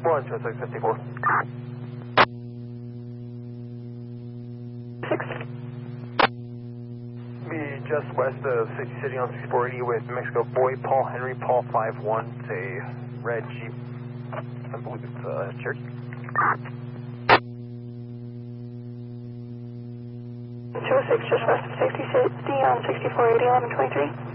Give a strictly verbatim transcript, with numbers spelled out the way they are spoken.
one, two six fifty-four. Six. Be just west of City City on sixty-four eighty with Mexico Boy, Paul Henry, Paul five one. It's a red Jeep. I believe it's uh, Cherokee. two oh six, just west of Safety City on sixty-four eighty, eleven twenty-three.